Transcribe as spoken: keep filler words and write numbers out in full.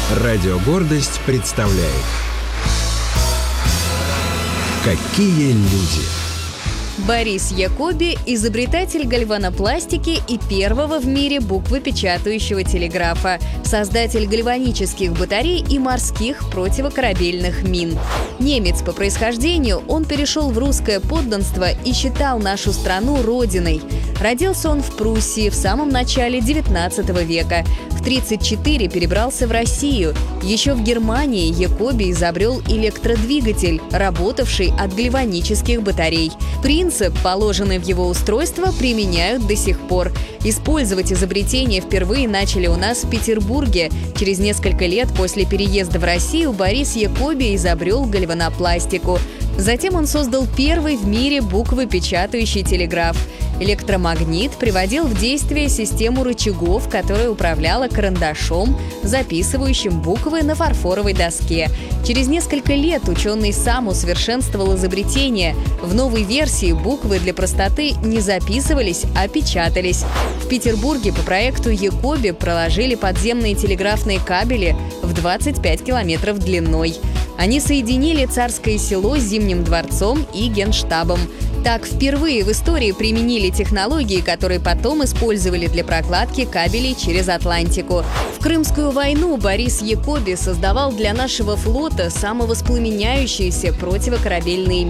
Радио «Гордость» представляет «Какие люди». Борис Якоби – изобретатель гальванопластики и первого в мире буквопечатающего телеграфа, создатель гальванических батарей и морских противокорабельных мин. Немец по происхождению, он перешел в русское подданство и считал нашу страну родиной. Родился он в Пруссии в самом начале девятнадцатого века. В тридцать четыре перебрался в Россию. Еще в Германии Якоби изобрел электродвигатель, работавший от гальванических батарей. Принцип, положенный в его устройство, применяют до сих пор. Использовать изобретение впервые начали у нас в Петербурге. Через несколько лет после переезда в Россию Борис Якоби изобрел гальванопластику. Затем он создал первый в мире буквопечатающий телеграф. Электромагнит приводил в действие систему рычагов, которая управляла карандашом, записывающим буквы на фарфоровой доске. Через несколько лет ученый сам усовершенствовал изобретение. В новой версии буквы для простоты не записывались, а печатались. В Петербурге по проекту Якоби проложили подземные телеграфные кабели в двадцать пять километров длиной. Они соединили Царское село с Зимним дворцом и Генштабом. Так впервые в истории применили технологии, которые потом использовали для прокладки кабелей через Атлантику. В Крымскую войну Борис Якоби создавал для нашего флота самовоспламеняющиеся противокорабельные